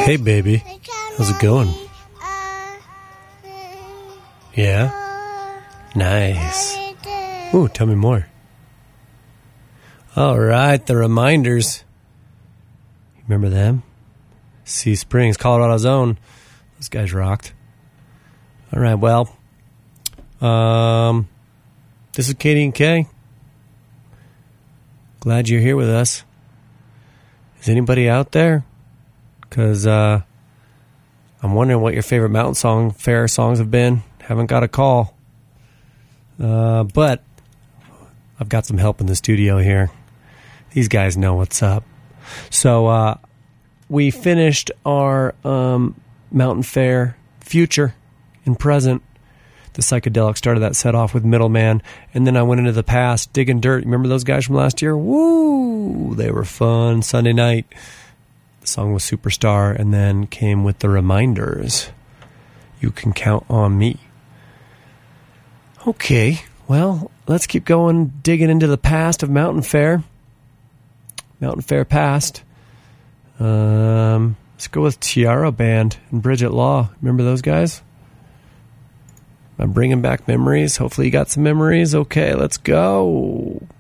Hey, baby. How's it going? Yeah? Nice. Ooh, tell me more. All right, the Reminders. Remember them? Sea Springs, Colorado's own. Those guys rocked. All right, well, this is Katie and Kay. Glad you're here with us. Is anybody out there? Because I'm wondering what your favorite mountain fair songs have been. Haven't got a call. But I've got some help in the studio here. These guys know what's up. So we finished our mountain fair future and present. The Psychedelic started that set off with Middleman. And then I went into the past, Digging Dirt. Remember those guys from last year? Woo! They were fun. Sunday night. The song was Superstar. And then came with the Reminders. You Can Count on Me. Okay. Well, let's keep going, digging into the past of Mountain Fair. Mountain Fair past. Let's go with Tiara Band and Bridget Law. Remember those guys? I'm bringing back memories. Hopefully you got some memories. Okay, let's go.